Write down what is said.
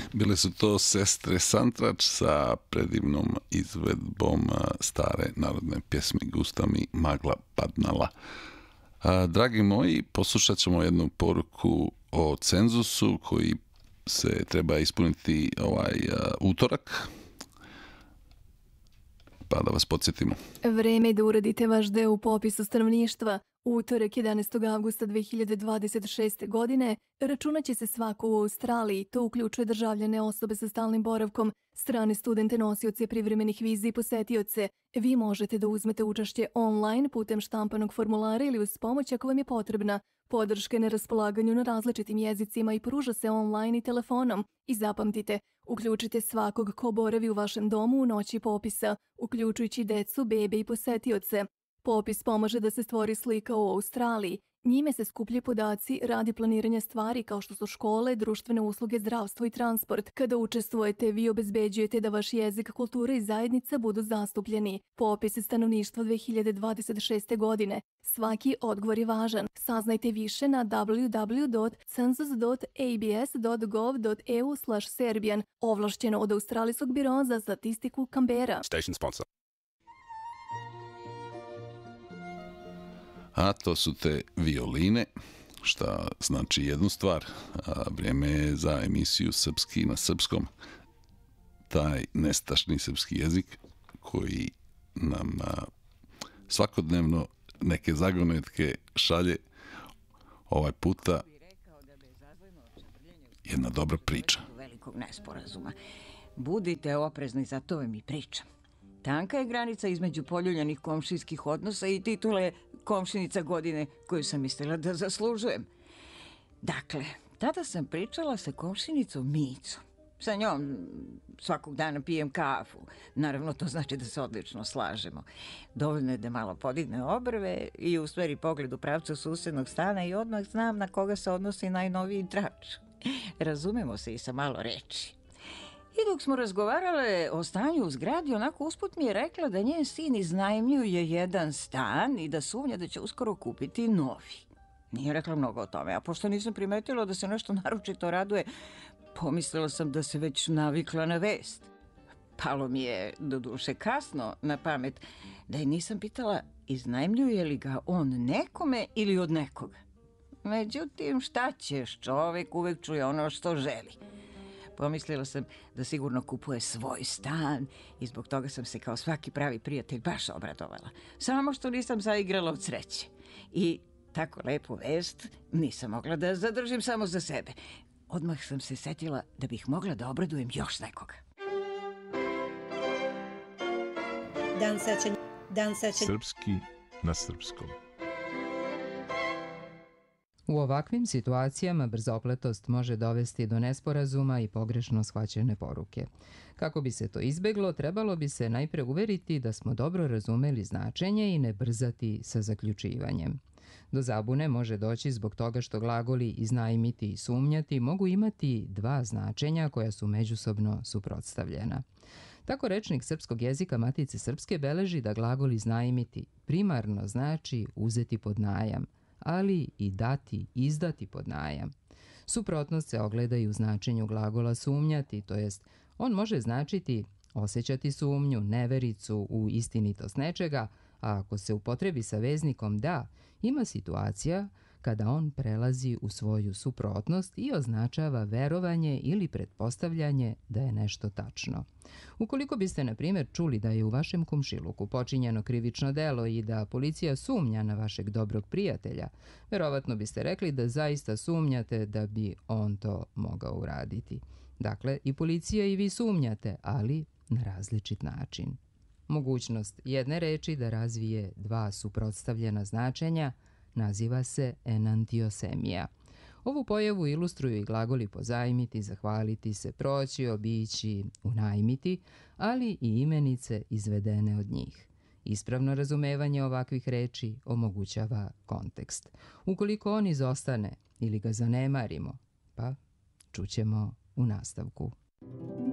Bile su to sestre Santrač sa predivnom izvedbom stare narodne pjesme Gusta mi magla padnala. Dragi moji, poslušat ćemo jednu poruku o cenzusu koji se treba ispuniti utorak. Pa da vas podsjetimo. Vreme je da uradite vaš deo u popisu stanovništva. Utorak 11. avgusta 2026. godine računat će se svako u Australiji. To uključuje državljane, osobe sa stalnim boravkom, strane studente, nosioce privremenih viza i posetioce. Vi možete da uzmete učešće online putem štampanog formulara ili uz pomoć ako vam je potrebna. Podrška je na raspolaganju na različitim jezicima i pruža se online i telefonom. I zapamtite, uključite svakog ko boravi u vašem domu u noći popisa, uključujući decu, bebe i posetioce. Popis pomaže da se stvori slika o Australiji. Njime se skupljaju podaci radi planiranja stvari kao što su škole, društvene usluge, zdravstvo i transport. Kada učestvujete, vi obezbeđujete da vaš jezik, kultura i zajednica budu zastupljeni. Popis stanovništva 2026. godine. Svaki odgovor je važan. Saznajte više na www.census.abs.gov.eu/serbian, ovlašćeno od Australijskog biroa za statistiku Canberra. Station sponsor. A to su te violine, šta znači jednu stvar. Vrijeme je za emisiju Srpski na srpskom. Taj nestašni srpski jezik koji nam svakodnevno neke zagonetke šalje. Ovaj puta jedna dobra priča. Velikog nesporazuma. Budite oprezni, za to vam i pričam. Tanka je granica između poljuljanih komšijskih odnosa i titule komšinica godine koju sam mislila da zaslužujem. Dakle, tada sam pričala sa komšinicom Micom. Sa njom svakog dana pijem kafu. Naravno, to znači da se odlično slažemo. Dovoljno je da malo podigne obrve i usmeri pogled u pravcu susednog stana i odmah znam na koga se odnosi najnoviji trač. Razumemo se i sa malo reči. I dok smo razgovarale o stanju u zgradi, onako usput mi je rekla da njen sin iznajmljuje jedan stan i da sumnja da će uskoro kupiti novi. Nije rekla mnogo o tome, a pošto nisam primetila da se nešto naročito raduje, pomislila sam da se već navikla na vest. Palo mi je, doduše kasno, na pamet da je nisam pitala iznajmljuje li ga on nekome ili od nekoga. Međutim, šta ćeš, čovek uvek čuje ono što želi. Pomislila sam da sigurno kupuje svoj stan i zbog toga sam se kao svaki pravi prijatelj baš obradovala. Samo što nisam zaigrala od sreće. I tako lepu vest nisam mogla da zadržim samo za sebe. Odmah sam se setila da bih mogla da obradujem još nekoga. Dan sećanja. Srpski na srpskom. U ovakvim situacijama brzopletost može dovesti do nesporazuma i pogrešno shvaćene poruke. Kako bi se to izbeglo, trebalo bi se najpre uveriti da smo dobro razumeli značenje i ne brzati sa zaključivanjem. Do zabune može doći zbog toga što glagoli iznajmiti i sumnjati mogu imati dva značenja koja su međusobno suprotstavljena. Tako rečnik srpskog jezika Matice Srpske beleži da glagol iznajmiti primarno znači uzeti pod najam, ali i dati, izdati pod najam. Suprotnost se ogleda i u značenju glagola sumnjati, to jest on može značiti osjećati sumnju, nevericu u istinitost nečega, a ako se upotrebi sa veznikom da, ima situacija kada on prelazi u svoju suprotnost i označava verovanje ili pretpostavljanje da je nešto tačno. Ukoliko biste, na primjer, čuli da je u vašem komšiluku počinjeno krivično delo i da policija sumnja na vašeg dobrog prijatelja, verovatno biste rekli da zaista sumnjate da bi on to mogao uraditi. Dakle, i policija i vi sumnjate, ali na različit način. Mogućnost jedne reči da razvije dva suprotstavljena značenja naziva se enantiosemija. Ovu pojavu ilustruju i glagoli pozajmiti, zahvaliti se, proći, obići, unajmiti, ali i imenice izvedene od njih. Ispravno razumevanje ovakvih reči omogućava kontekst. Ukoliko on izostane ili ga zanemarimo, pa čućemo u nastavku.